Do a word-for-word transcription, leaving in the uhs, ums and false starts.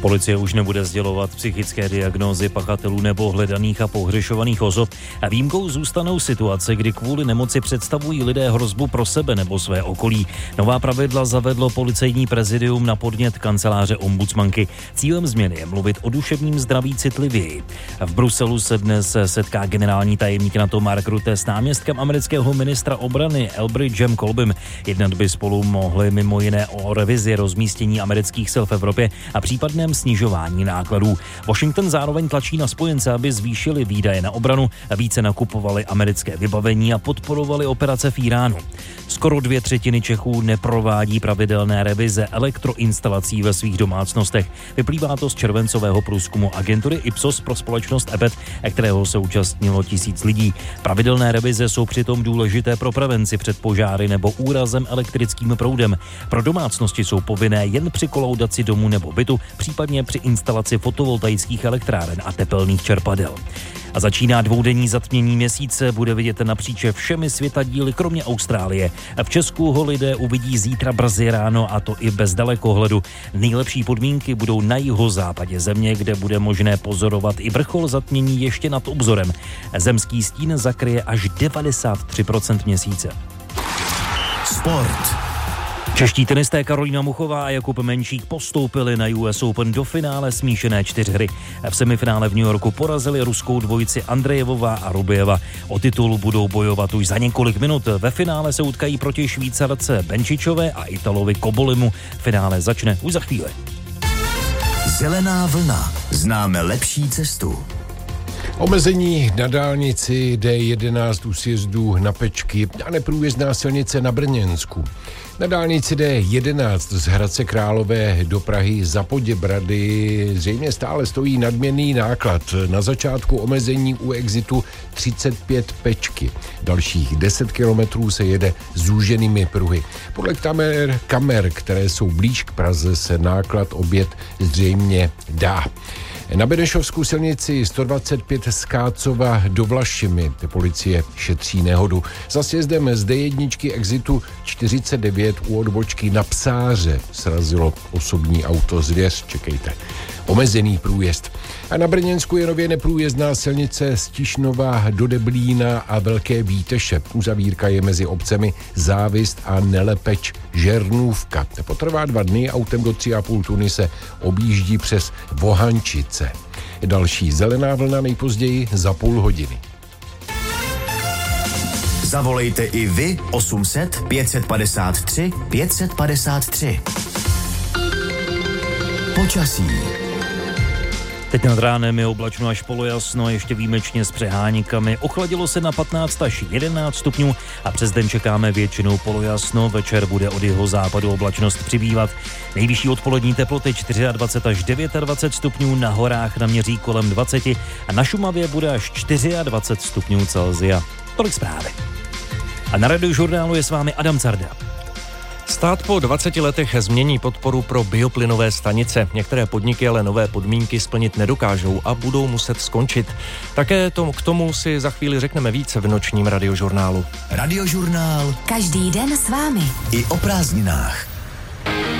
Policie už nebude sdělovat psychické diagnózy pachatelů nebo hledaných a pohřešovaných osob a výjimkou zůstanou situace, kdy kvůli nemoci představují lidé hrozbu pro sebe nebo své okolí. Nová pravidla zavedlo policejní prezidium na podnět kanceláře ombudsmanky. Cílem změny je mluvit o duševním zdraví citlivěji. V Bruselu se dnes setká generální tajemník NATO Mark Rutte s náměstkem amerického ministra obrany Elbridgem Colbym. Jednat by spolu mohli mimo jiné o revizi rozmístění amerických sil v Evropě a případném snižování nákladů. Washington zároveň tlačí na spojence, aby zvýšili výdaje na obranu, více nakupovali americké vybavení a podporovali operace v Iránu. Skoro dvě třetiny Čechů neprovádí pravidelné revize elektroinstalací ve svých domácnostech. Vyplývá to z červencového průzkumu agentury Ipsos pro společnost E B E T, kterého se účastnilo tisíc lidí. Pravidelné revize jsou přitom důležité pro prevenci před požáry nebo úrazem elektrickým proudem. Pro domácnosti jsou povinné jen při kolaudaci domu nebo bytu, případně při instalaci fotovoltaických elektráren a tepelných čerpadel. A začíná dvoudenní zatmění měsíce, bude vidět napříč všemi světadíly, kromě Austrálie. V Česku ho lidé uvidí zítra brzy ráno, a to i bez dalekohledu. Nejlepší podmínky budou na jihozápadě země, kde bude možné pozorovat i vrchol zatmění ještě nad obzorem. Zemský stín zakryje až devadesát tři procent měsíce. Sport. Čeští tenisté Karolína Muchová a Jakub Menšík postoupili na U S Open do finále smíšené čtyřhry. V semifinále v New Yorku porazili ruskou dvojici Andrejevová a Rubijeva. O titul budou bojovat už za několik minut. Ve finále se utkají proti Švýcarce Benčičové a Italovi Kobolimu. Finále začne už za chvíli. Zelená vlna. Známe lepší cestu. Omezení na dálnici D jedenáct u sjezdu na Pečky a neprůjezdná silnice na Brněnsku. Na dálnici D jedenáct z Hradce Králové do Prahy za Poděbrady zřejmě stále stojí nadměrný náklad. Na začátku omezení u exitu třicet pět Pečky. Dalších deset kilometrů se jede zúženými pruhy. Podle kamer, kamer, které jsou blíž k Praze, se náklad objet zřejmě dá. Na Benešovskou silnici sto dvacet pět z Kácova do Vlašimi policie šetří nehodu. Za sjezdem z D jedna exitu čtyřicet devět u odbočky na Psáře srazilo osobní auto Zvěř. Čekejte. Omezený průjezd. A na Brněnsku je nově neprůjezdná silnice z Tišnova do Deblína a Velké Víteše. Uzavírka je mezi obcemi Závist a Nelepeč Žernůvka. Potrvá dva dny, autem do tři a půl tuny se objíždí přes Vohančice. Další zelená vlna nejpozději za půl hodiny. Zavolejte i vy osm set pět padesát tři pět padesát tři. Počasí. Teď nad ránem je oblačno až polojasno, ještě výjimečně s přeháníkami. Ochladilo se na patnáct až jedenáct stupňů a přes den čekáme většinou polojasno. Večer bude od jihozápadu oblačnost přibývat. Nejvyšší odpolední teploty dvacet čtyři až dvacet devět stupňů, na horách naměří kolem dvacet a na Šumavě bude až dvacet čtyři stupňů Celsia. Tolik zprávy. A na Radiožurnálu je s vámi Adam Carda. Stát po dvaceti letech změní podporu pro bioplynové stanice. Některé podniky ale nové podmínky splnit nedokážou a budou muset skončit. Také tomu, k tomu si za chvíli řekneme více v nočním Radiožurnálu. Radiožurnál. Každý den s vámi. I o prázdninách.